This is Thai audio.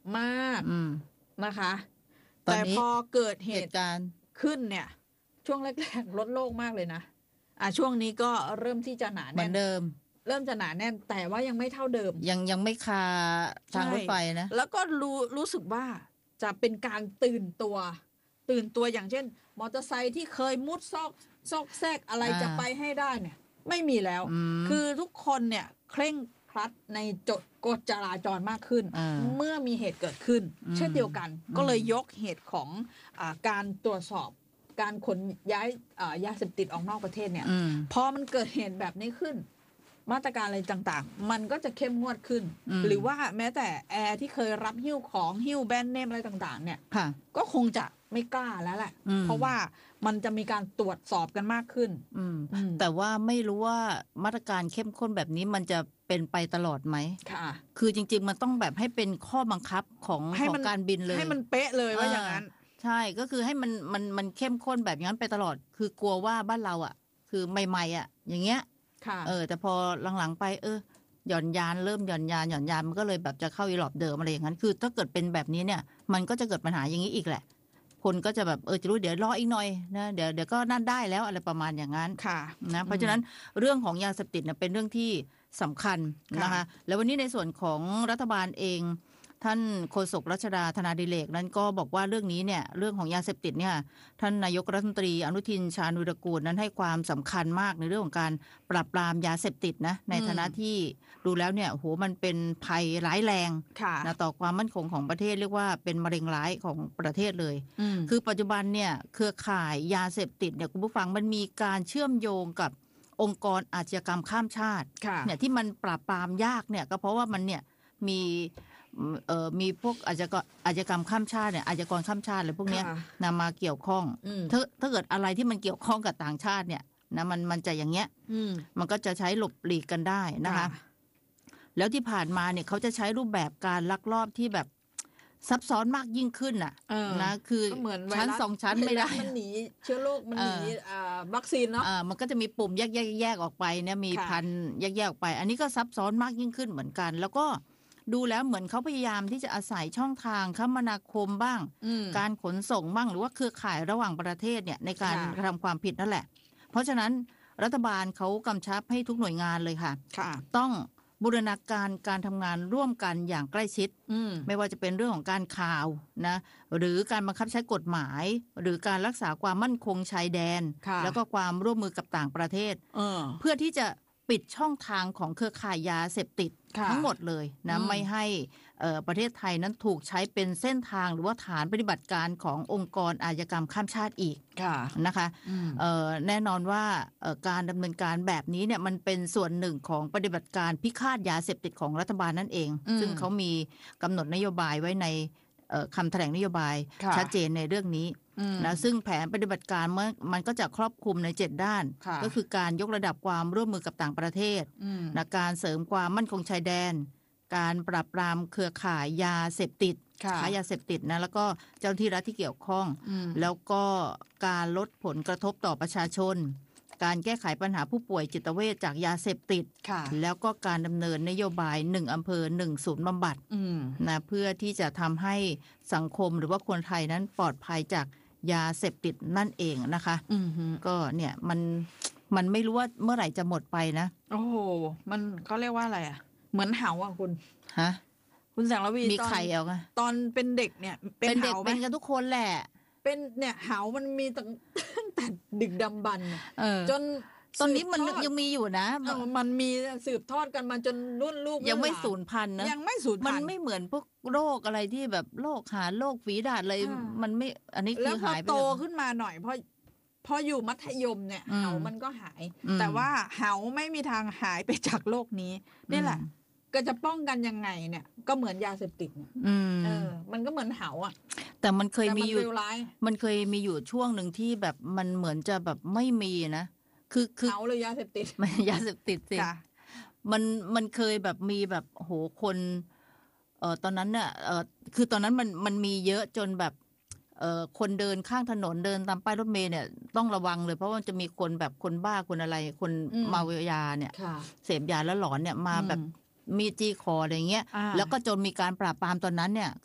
มากนะคะแต่พอเกิดเหตุการณ์ขึ้นเนี่ยช่วงแรกๆลดโลกมากเลยนะช่วงนี้ก็เริ่มที่จะหนาแน่นเหมือนเดิมเริ่มจะหนาแน่นแต่ว่ายังไม่เท่าเดิมยังไม่คาทางรถไฟนะแล้วก็รู้สึกว่าจะเป็นการตื่นตัวอย่างเช่นมอเตอร์ไซค์ที่เคยมุดซอกแซกอะไรจะไปให้ได้เนี่ยไม่มีแล้วคือทุกคนเนี่ยเคร่งครัดในกฎจราจรมากขึ้นเมื่อมีเหตุเกิดขึ้นเช่นเดียวกันก็เลยยกเหตุของการตรวจสอบการขนย้ายยาเสพติดออกนอกประเทศเนี่ยพอมันเกิดเหตุแบบนี้ขึ้นมาตรการอะไรต่างๆมันก็จะเข้มงวดขึ้นหรือว่าแม้แต่แอร์ที่เคยรับหิ้วของหิ้วแบรนด์เนมอะไรต่างๆเนี่ยก็คงจะไม่กล้าแล้วแหละเพราะว่ามันจะมีการตรวจสอบกันมากขึ้นแต่ว่าไม่รู้ว่ามาตรการเข้มข้นแบบนี้มันจะเป็นไปตลอดไหมค่ะคือจริงๆมันต้องแบบให้เป็นข้อบังคับของการบินเลยให้มันเป๊ะเลยว่าอย่างนั้นใช่ก็คือให้มันเข้มข้นแบบนั้นไปตลอดคือกลัวว่าบ้านเราอ่ะคือใหม่ๆอ่ะอย่างเงี้ยแต่พอหลังๆไปหย่อนยานเริ่มหย่อนยานมันก็เลยแบบจะเข้าอีหลอบเดิมอะไรอย่างนั้นคือถ้าเกิดเป็นแบบนี้เนี่ยมันก็จะเกิดปัญหาอย่างนี้อีกแหละคนก็จะแบบจะรู้เดี๋ยวรออีกหน่อยนะเดี๋ยวก็นั่นได้แล้วอะไรประมาณอย่างนั้นนะเพราะฉะนั้นเรื่องของยาเสพติดเนี่ยเป็นเรื่องที่สำคัญนะคะแล้ววันนี้ในส่วนของรัฐบาลเองท่านโฆษกรัชดาธนาดิเรกนั้นก็บอกว่าเรื่องนี้เนี่ยเรื่องของยาเสพติดเนี่ยท่านนายกรัฐมนตรีอนุทินชาญวิรากูลนั้นให้ความสำคัญมากในเรื่องของการปราบปรามยาเสพติดนะในฐานะที่ดูแล้วเนี่ยโหมันเป็นภัยร้ายแรงนะต่อความมั่นคงของประเทศเรียกว่าเป็นมะเร็งร้ายของประเทศเลยคือปัจจุบันเนี่ยเครือข่ายยาเสพติดเนี่ยคุณผู้ฟังมันมีการเชื่อมโยงกับองค์กรอาชญากรรมข้ามชาติเนี่ยที่มันปราบปรามยากเนี่ยก็เพราะว่ามันเนี่ยมีพวกอาชญากรรมข้ามชาติเนี่ยอาชญากรข้ามชาติอะไรพวกนี้นำมาเกี่ยวข้องถ้าเกิดอะไรที่มันเกี่ยวข้องกับต่างชาติเนี่ยนะมันจะอย่างเงี้ยมันก็จะใช้หลบหลีกกันได้นะคะแล้วที่ผ่านมาเนี่ยเขาจะใช้รูปแบบการลักลอบที่แบบซับซ้อนมากยิ่งขึ้นน่ะนะคือชั้นสองชั้นไม่ได้มันหนีเชื้อโรคมันหนีวัคซีนเนาะมันก็จะมีปุ่มแยกออกไปเนี่ยมีพันแยกออกไปอันนี้ก็ซับซ้อนมากยิ่งขึ้นเหมือนกันแล้วก็ดูแล้วเหมือนเขาพยายามที่จะอาศัยช่องทางคมนาคมบ้างการขนส่งบ้างหรือว่าเครือข่ายระหว่างประเทศเนี่ยในการกระทำความผิดนั่นแหละเพราะฉะนั้นรัฐบาลเขากำชับให้ทุกหน่วยงานเลยค่ะต้องบูรณาการการทำงานร่วมกันอย่างใกล้ชิดไม่ว่าจะเป็นเรื่องของการข่าวนะหรือการบังคับใช้กฎหมายหรือการรักษาความมั่นคงชายแดนแล้วก็ความร่วมมือกับต่างประเทศเพื่อที่จะปิดช่องทางของเครือข่ายยาเสพติดทั้งหมดเลยนะไม่ให้ประเทศไทยนั้นถูกใช้เป็นเส้นทางหรือว่าฐานปฏิบัติการขององค์กรอาชญากรรมข้ามชาติอีกนะคะแน่นอนว่าการดำเนินการแบบนี้เนี่ยมันเป็นส่วนหนึ่งของปฏิบัติการพิฆาตยาเสพติดของรัฐบาลนั่นเองซึ่งเขามีกำหนดนโยบายไว้ในคำแถลงนโยบายชัดเจนในเรื่องนี้นะซึ่งแผนปฏิบัติการมันก็จะครอบคลุมใน7ด้านก็คือการยกระดับความร่วมมือกับต่างประเทศนะการเสริมความมั่นคงชายแดนการปราบปรามเครือข่ายยาเสพติดค้ายาเสพติดนะแล้วก็เจ้าหน้าที่รัฐที่เกี่ยวข้องแล้วก็การลดผลกระทบต่อประชาชนการแก้ไขปัญหาผู้ป่วยจิตเวชจากยาเสพติดแล้วก็การดำเนินนโยบาย1อำเภอ1ศูนย์บำบัดนะเพื่อที่จะทำให้สังคมหรือว่าคนไทยนั้นปลอดภัยจากยาเสพติดนั่นเองนะคะก็เนี่ยมันไม่รู้ว่าเมื่อไหร่จะหมดไปนะโอ้โหมันเขาเรียกว่าอะไรอ่ะเหมือนเหาอ่ะคุณฮะคุณแสงระวีมีไข่เอาไงตอนเป็นเด็กเนี่ยเป็นเด็กเป็นกันทุกคนแหละเป็นเนี่ยเหามันมีตั้งแต่ดึกดำบรรพ์จนตอนนี้มันยังมีอยู่นะมันมีสืบทอดกันมาจนรุ่นลูกยังไม่สูญพันธุ์นะยังไม่สูญพันธุ์มันไม่เหมือนพวกโรคอะไรที่แบบโรคหาโรคฝีดาษอะไรมันไม่อันนี้คือหายไปแล้วพอโตขึ้นมาหน่อยพออยู่มัธยมเนี่ยเหามันก็หายแต่ว่าเหาไม่มีทางหายไปจากโลกนี้นี่แหละก็จะป้องกันยังไงเนี่ยก็เหมือนยาเสพติดเนี่ยมันก็เหมือนเหาอ่ะแต่มันเคยมีอยู่ช่วงหนึ่งที่แบบมันเหมือนจะแบบไม่มีนะคือเหาหรือยาเสพติดมันยาเสพติดสิมันเคยแบบมีแบบโหคนตอนนั้นเนี่ยคือตอนนั้นมันมีเยอะจนแบบคนเดินข้างถนนเดินตามป้ายรถเมล์เนี่ยต้องระวังเลยเพราะว่าจะมีคนแบบคนบ้าคนอะไรคนเมายาเนี่ยเสพยาแล้วหลอนเนี่ยมาแบบมีจี้คออะไรเงี้ยแล้วก็จนมีการปราบปรามตอนนั้นเนี่ย